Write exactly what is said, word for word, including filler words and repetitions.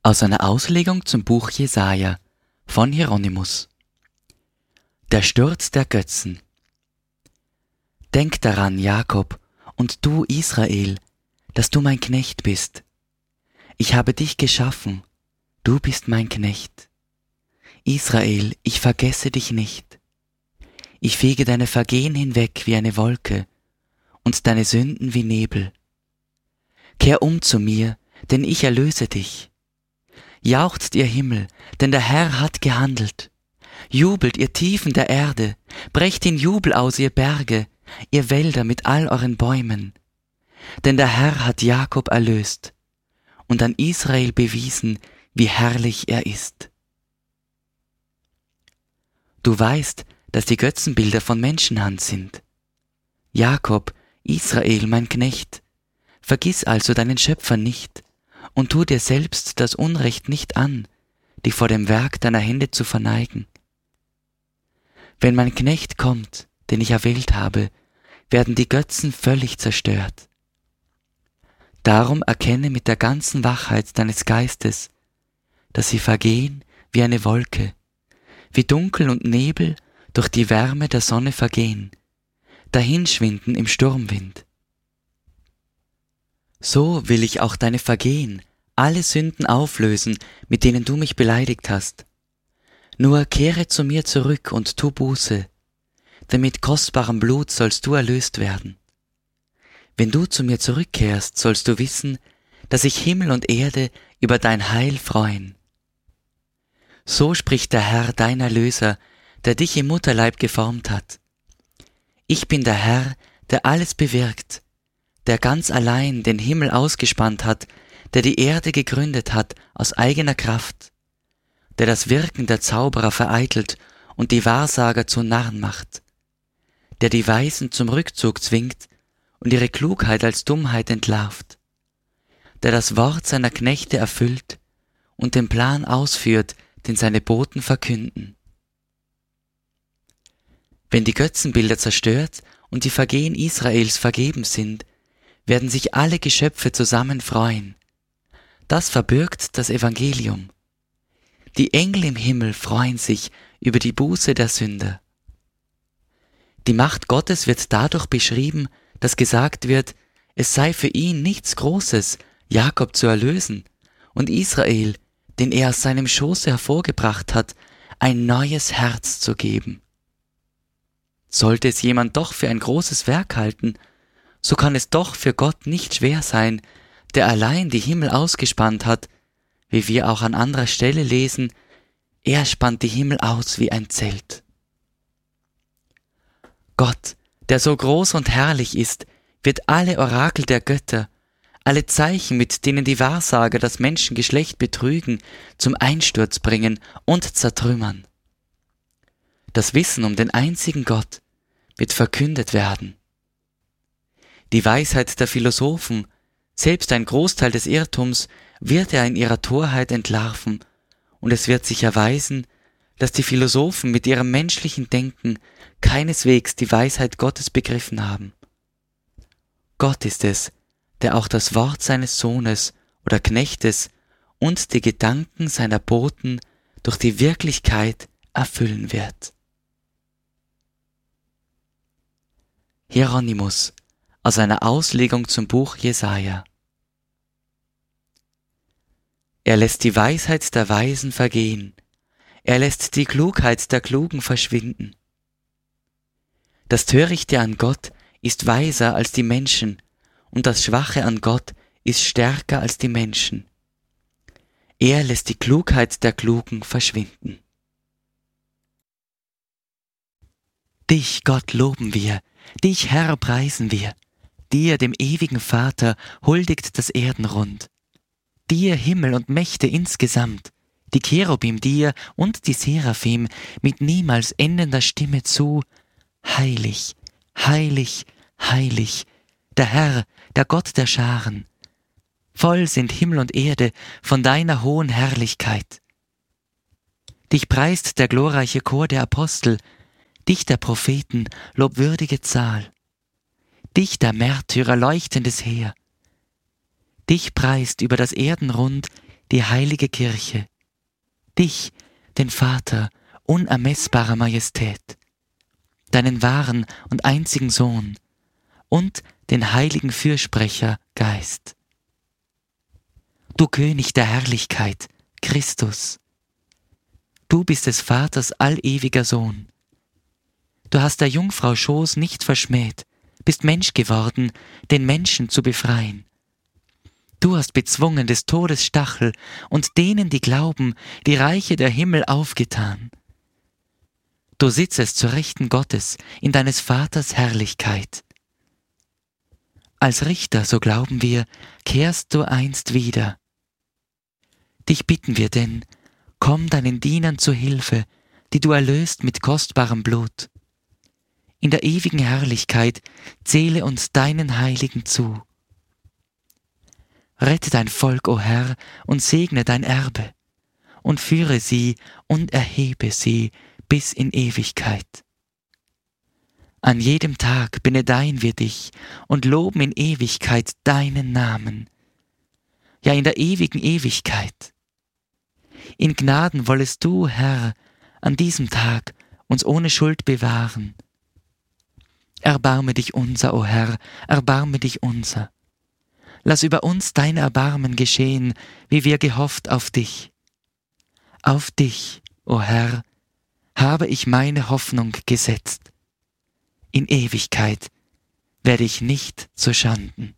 Aus einer Auslegung zum Buch Jesaja von Hieronymus. Der Sturz der Götzen. Denk daran, Jakob, und du, Israel, dass du mein Knecht bist. Ich habe dich geschaffen, du bist mein Knecht. Israel, ich vergesse dich nicht. Ich fege deine Vergehen hinweg wie eine Wolke und deine Sünden wie Nebel. Kehr um zu mir, denn ich erlöse dich. Jauchzt ihr Himmel, denn der Herr hat gehandelt. Jubelt ihr Tiefen der Erde, brecht in Jubel aus ihr Berge, ihr Wälder mit all euren Bäumen. Denn der Herr hat Jakob erlöst und an Israel bewiesen, wie herrlich er ist. Du weißt, dass die Götzenbilder von Menschenhand sind. Jakob, Israel, mein Knecht, vergiss also deinen Schöpfer nicht und tu dir selbst das Unrecht nicht an, dich vor dem Werk deiner Hände zu verneigen. Wenn mein Knecht kommt, den ich erwählt habe, werden die Götzen völlig zerstört. Darum erkenne mit der ganzen Wachheit deines Geistes, dass sie vergehen wie eine Wolke, wie Dunkel und Nebel durch die Wärme der Sonne vergehen, dahinschwinden im Sturmwind. So will ich auch deine Vergehen, alle Sünden auflösen, mit denen du mich beleidigt hast. Nur kehre zu mir zurück und tu Buße, denn mit kostbarem Blut sollst du erlöst werden. Wenn du zu mir zurückkehrst, sollst du wissen, dass sich Himmel und Erde über dein Heil freuen. So spricht der Herr, dein Erlöser, der dich im Mutterleib geformt hat. Ich bin der Herr, der alles bewirkt, der ganz allein den Himmel ausgespannt hat, der die Erde gegründet hat aus eigener Kraft, der das Wirken der Zauberer vereitelt und die Wahrsager zu Narren macht, der die Weisen zum Rückzug zwingt und ihre Klugheit als Dummheit entlarvt, der das Wort seiner Knechte erfüllt und den Plan ausführt, den seine Boten verkünden. Wenn die Götzenbilder zerstört und die Vergehen Israels vergeben sind, werden sich alle Geschöpfe zusammen freuen. Das verbirgt das Evangelium. Die Engel im Himmel freuen sich über die Buße der Sünder. Die Macht Gottes wird dadurch beschrieben, dass gesagt wird, es sei für ihn nichts Großes, Jakob zu erlösen und Israel, den er aus seinem Schoße hervorgebracht hat, ein neues Herz zu geben. Sollte es jemand doch für ein großes Werk halten, so kann es doch für Gott nicht schwer sein, der allein die Himmel ausgespannt hat, wie wir auch an anderer Stelle lesen, er spannt die Himmel aus wie ein Zelt. Gott, der so groß und herrlich ist, wird alle Orakel der Götter, alle Zeichen, mit denen die Wahrsager das Menschengeschlecht betrügen, zum Einsturz bringen und zertrümmern. Das Wissen um den einzigen Gott wird verkündet werden. Die Weisheit der Philosophen, selbst ein Großteil des Irrtums, wird er in ihrer Torheit entlarven, und es wird sich erweisen, dass die Philosophen mit ihrem menschlichen Denken keineswegs die Weisheit Gottes begriffen haben. Gott ist es, der auch das Wort seines Sohnes oder Knechtes und die Gedanken seiner Boten durch die Wirklichkeit erfüllen wird. Hieronymus aus einer Auslegung zum Buch Jesaja. Er lässt die Weisheit der Weisen vergehen, er lässt die Klugheit der Klugen verschwinden. Das Törichte an Gott ist weiser als die Menschen, und das Schwache an Gott ist stärker als die Menschen. Er lässt die Klugheit der Klugen verschwinden. Dich, Gott, loben wir, dich, Herr, preisen wir. Dir, dem ewigen Vater, huldigt das Erdenrund. Dir, Himmel und Mächte insgesamt, die Cherubim dir und die Seraphim mit niemals endender Stimme zu, heilig, heilig, heilig, der Herr, der Gott der Scharen. Voll sind Himmel und Erde von deiner hohen Herrlichkeit. Dich preist der glorreiche Chor der Apostel, dich der Propheten lobwürdige Zahl. Dich der Märtyrer leuchtendes Heer. Dich preist über das Erdenrund die heilige Kirche, dich, den Vater unermessbarer Majestät, deinen wahren und einzigen Sohn und den heiligen Fürsprecher Geist. Du König der Herrlichkeit, Christus, du bist des Vaters allewiger Sohn. Du hast der Jungfrau Schoß nicht verschmäht, bist Mensch geworden, den Menschen zu befreien. Du hast bezwungen des Todes Stachel und denen, die glauben, die Reiche der Himmel aufgetan. Du sitzest zur Rechten Gottes in deines Vaters Herrlichkeit. Als Richter, so glauben wir, kehrst du einst wieder. Dich bitten wir denn, komm deinen Dienern zu Hilfe, die du erlöst mit kostbarem Blut. In der ewigen Herrlichkeit zähle uns deinen Heiligen zu. Rette dein Volk, o Herr, und segne dein Erbe, und führe sie und erhebe sie bis in Ewigkeit. An jedem Tag benedeien wir dich und loben in Ewigkeit deinen Namen, ja in der ewigen Ewigkeit. In Gnaden wollest du, Herr, an diesem Tag uns ohne Schuld bewahren. Erbarme dich unser, o Herr, erbarme dich unser. Lass über uns dein Erbarmen geschehen, wie wir gehofft auf dich. Auf dich, o Herr, habe ich meine Hoffnung gesetzt. In Ewigkeit werde ich nicht zu Schanden.